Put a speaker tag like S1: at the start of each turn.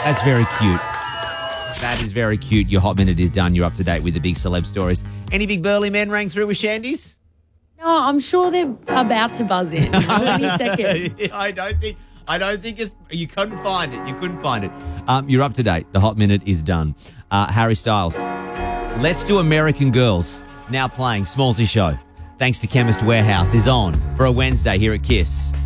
S1: That's very cute. That is very cute. Your Hot Minute is done. You're up to date with the big celeb stories. Any big burly men rang through with shandies?
S2: No, I'm sure they're about to buzz in. Any second.
S1: I don't think you couldn't find it. You couldn't find it. You're up to date. The Hot Minute is done. Harry Styles. Let's Do American Girls. Now playing Smallsy Show. Thanks to Chemist Warehouse is on for a Wednesday here at Kiss.